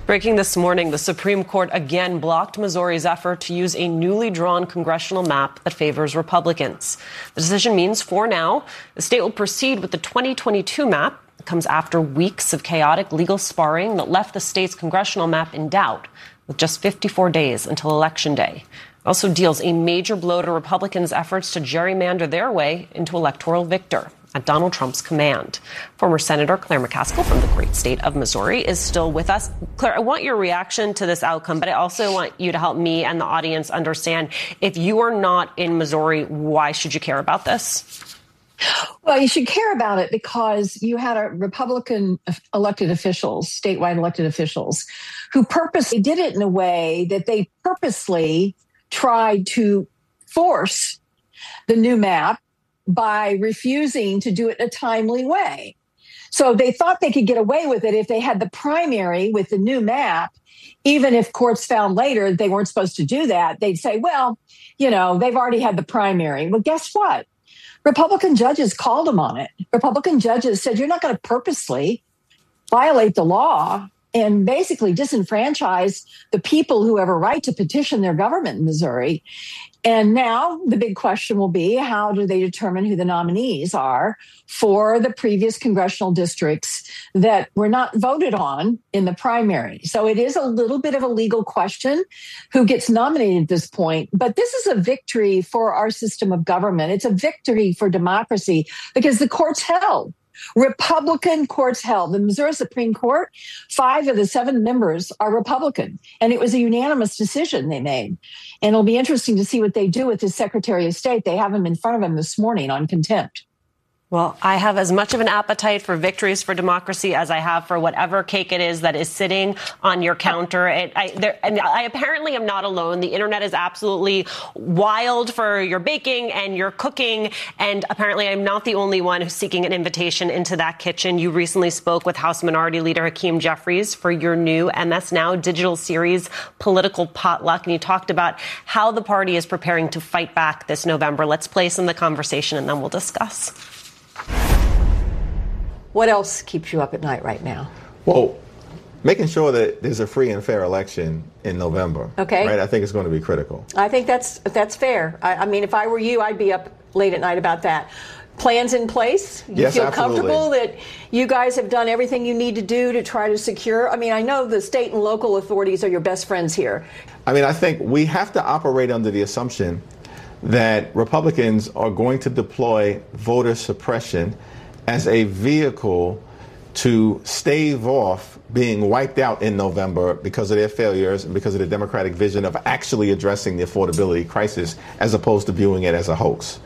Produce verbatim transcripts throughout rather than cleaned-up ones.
Breaking this morning, the Supreme Court again blocked Missouri's effort to use a newly drawn congressional map that favors Republicans. The decision means, for now, the state will proceed with the twenty twenty-two map. It comes after weeks of chaotic legal sparring that left the state's congressional map in doubt, with just fifty-four days until Election Day. It also deals a major blow to Republicans' efforts to gerrymander their way into electoral victor at Donald Trump's command. Former Senator Claire McCaskill from the great state of Missouri is still with us. Claire, I want your reaction to this outcome, but I also want you to help me and the audience understand, if you are not in Missouri, why should you care about this? Well, you should care about it because you had a Republican elected officials, statewide elected officials, who purposely did it in a way that they purposely tried to force the new map by refusing to do it in a timely way. So they thought they could get away with it if they had the primary with the new map, even if courts found later they weren't supposed to do that. They'd say, well, you know, they've already had the primary. Well, guess what? Republican judges called them on it. Republican judges said, you're not going to purposely violate the law and basically disenfranchise the people who have a right to petition their government in Missouri. And now the big question will be, how do they determine who the nominees are for the previous congressional districts that were not voted on in the primary? So it is a little bit of a legal question who gets nominated at this point. But this is a victory for our system of government. It's a victory for democracy because the courts held. Republican courts held. The Missouri Supreme Court, five of the seven members are Republican, and it was a unanimous decision they made. And it'll be interesting to see what they do with the Secretary of State. They have him in front of him this morning on contempt. Well, I have as much of an appetite for victories for democracy as I have for whatever cake it is that is sitting on your counter. It, I, there, and I apparently am not alone. The internet is absolutely wild for your baking and your cooking. And apparently I'm not the only one who's seeking an invitation into that kitchen. You recently spoke with House Minority Leader Hakeem Jeffries for your new M S Now digital series, Political Potluck. And you talked about how the party is preparing to fight back this November. Let's play some of the conversation and then we'll discuss. What else keeps you up at night right now? Well, making sure that there's a free and fair election in November. Okay. Right? I think it's going to be critical. I think that's that's fair. I, I mean, if I were you, I'd be up late at night about that. Plans in place? You yes, feel absolutely. comfortable that you guys have done everything you need to do to try to secure? I mean, I know the state and local authorities are your best friends here. I mean, I think we have to operate under the assumption that Republicans are going to deploy voter suppression as a vehicle to stave off being wiped out in November because of their failures and because of the Democratic vision of actually addressing the affordability crisis as opposed to viewing it as a hoax.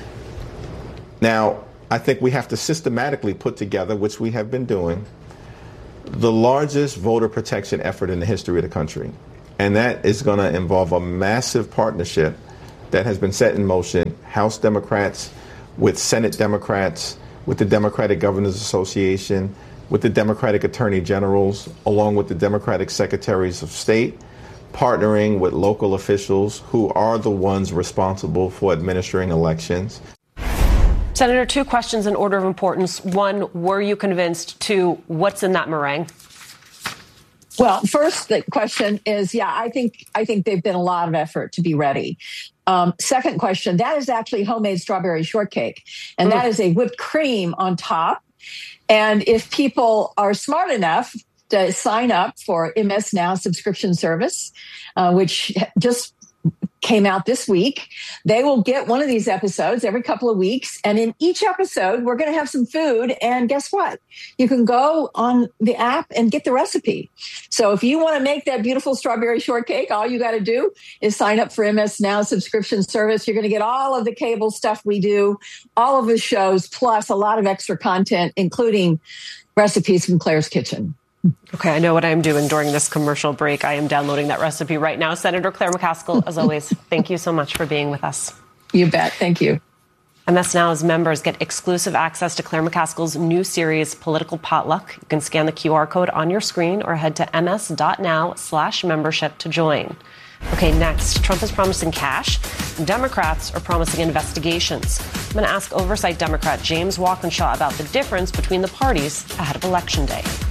Now, I think we have to systematically put together, which we have been doing, the largest voter protection effort in the history of the country. And that is going to involve a massive partnership that has been set in motion, House Democrats with Senate Democrats, with the Democratic Governors Association, with the Democratic Attorney Generals, along with the Democratic Secretaries of State, partnering with local officials who are the ones responsible for administering elections. Senator, two questions in order of importance. One, were you convinced? Two, what's in that meringue? Well, first, the question is, yeah, I think I think they've been a lot of effort to be ready. Um, second question, that is actually homemade strawberry shortcake, and mm. that is a whipped cream on top. And if people are smart enough to sign up for M S Now subscription service, uh, which just came out this week, they will get one of these episodes every couple of weeks. And in each episode, we're going to have some food. And guess what? You can go on the app and get the recipe. So if you want to make that beautiful strawberry shortcake, all you got to do is sign up for M S Now subscription service. You're going to get all of the cable stuff we do, all of the shows, plus a lot of extra content, including recipes from Claire's Kitchen. Okay, I know what I'm doing during this commercial break. I am downloading that recipe right now. Senator Claire McCaskill, as always, thank you so much for being with us. You bet. Thank you. M S Now's members get exclusive access to Claire McCaskill's new series, Political Potluck. You can scan the Q R code on your screen or head to ms.now slash membership to join. Okay, next, Trump is promising cash. Democrats are promising investigations. I'm going to ask Oversight Democrat James Walkinshaw about the difference between the parties ahead of Election Day.